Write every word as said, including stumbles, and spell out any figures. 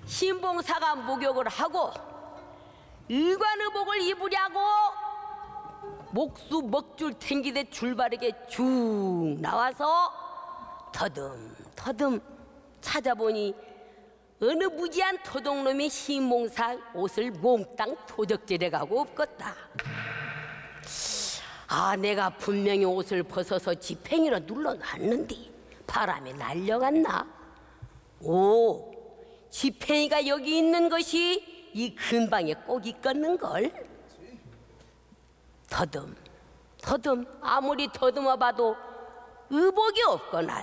신봉사가 목욕을 하고 일관의복을 입으려고 목수 먹줄 탱기대 줄바르게 쭉 나와서 터듬터듬 찾아보니 어느 무지한 토독놈이 신봉사 옷을 몽땅 도적질해가고 없겄다. 아, 내가 분명히 옷을 벗어서 지팽이로 눌러놨는데 바람에 날려갔나? 오, 지팽이가 여기 있는 것이 이 근방에 꼭 있겠는걸? 더듬 더듬 아무리 더듬어 봐도 의복이 없거날.